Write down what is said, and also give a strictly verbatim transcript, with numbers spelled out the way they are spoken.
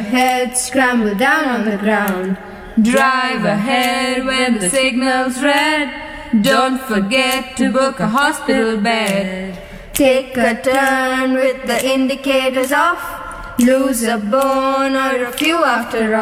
ahead, scramble down on the ground. Drive ahead when the signal's red. Don't forget to book a hospital bed. Take a turn with the indicators off. Lose a bone or a few after all.